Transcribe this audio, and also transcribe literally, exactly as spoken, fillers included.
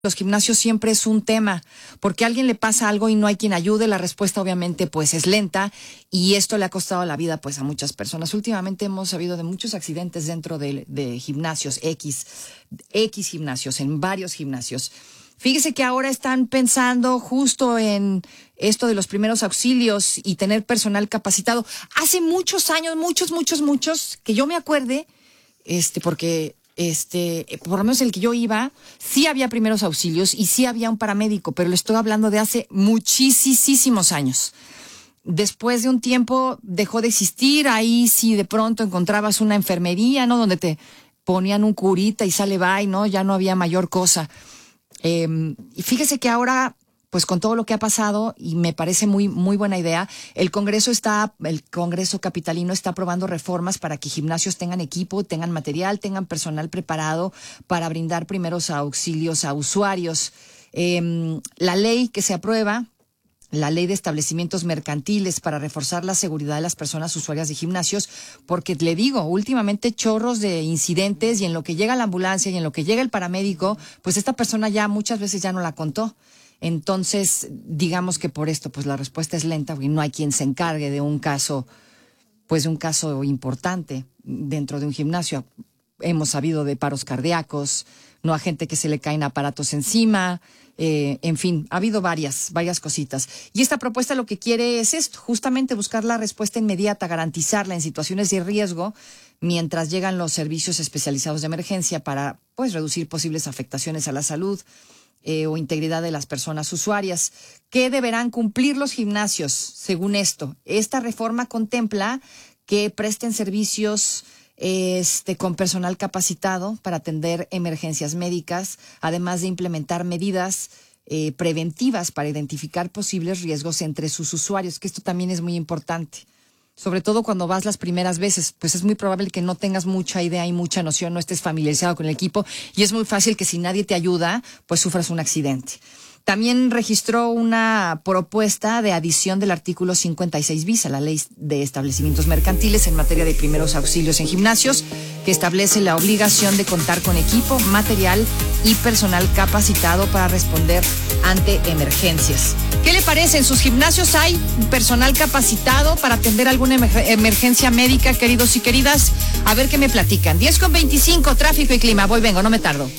Los gimnasios siempre es un tema, porque a alguien le pasa algo y no hay quien ayude, la respuesta obviamente pues es lenta y esto le ha costado la vida pues a muchas personas. Últimamente hemos sabido de muchos accidentes dentro de, de gimnasios, X, X gimnasios, en varios gimnasios. Fíjese que ahora están pensando justo en esto de los primeros auxilios y tener personal capacitado. Hace muchos años, muchos, muchos, muchos, que yo me acuerde, este, porque... Este, por lo menos el que yo iba, sí había primeros auxilios y sí había un paramédico, pero le estoy hablando de hace muchísimos años. Después de un tiempo dejó de existir, ahí sí de pronto encontrabas una enfermería, ¿no? Donde te ponían un curita y sale bye, ¿no? Ya no había mayor cosa. Eh, y fíjese que ahora, pues con todo lo que ha pasado, y me parece muy, muy buena idea, el Congreso está, el Congreso capitalino está aprobando reformas para que gimnasios tengan equipo, tengan material, tengan personal preparado para brindar primeros auxilios a usuarios. Eh, la ley que se aprueba, la ley de establecimientos mercantiles para reforzar la seguridad de las personas usuarias de gimnasios, porque le digo, últimamente chorros de incidentes y en lo que llega la ambulancia y en lo que llega el paramédico, pues esta persona ya muchas veces ya no la contó. Entonces, digamos que por esto, pues la respuesta es lenta, porque no hay quien se encargue de un caso, pues de un caso importante dentro de un gimnasio. Hemos sabido de paros cardíacos, no a gente que se le caen aparatos encima, eh, en fin, ha habido varias, varias cositas. Y esta propuesta lo que quiere es esto, justamente buscar la respuesta inmediata, garantizarla en situaciones de riesgo, mientras llegan los servicios especializados de emergencia para, pues, reducir posibles afectaciones a la salud, Eh, o integridad de las personas usuarias. ¿Qué deberán cumplir los gimnasios según esto? Esta reforma contempla que presten servicios este, con personal capacitado para atender emergencias médicas, además de implementar medidas eh, preventivas para identificar posibles riesgos entre sus usuarios, que esto también es muy importante. Sobre todo cuando vas las primeras veces, pues es muy probable que no tengas mucha idea y mucha noción, no estés familiarizado con el equipo y es muy fácil que si nadie te ayuda, pues sufras un accidente. También registró una propuesta de adición del artículo cincuenta y seis bis a la ley de establecimientos mercantiles en materia de primeros auxilios en gimnasios, que establece la obligación de contar con equipo, material y personal capacitado para responder ante emergencias. ¿Qué le parece? ¿En sus gimnasios hay personal capacitado para atender alguna emer- emergencia médica, queridos y queridas? A ver qué me platican. diez con veinticinco, tráfico y clima. Voy, vengo, no me tardo.